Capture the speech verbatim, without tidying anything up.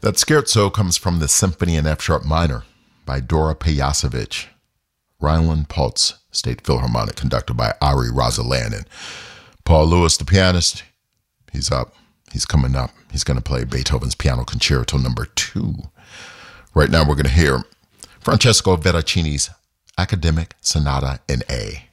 That scherzo comes from the Symphony in F sharp minor by Dora Pejacevic, Rhineland Pulse State Philharmonic, conducted by Ari Rosaland. And Paul Lewis, the pianist, he's up. He's coming up. He's going to play Beethoven's Piano Concerto number two. Right now we're going to hear Francesco Veracini's Academic Sonata in A.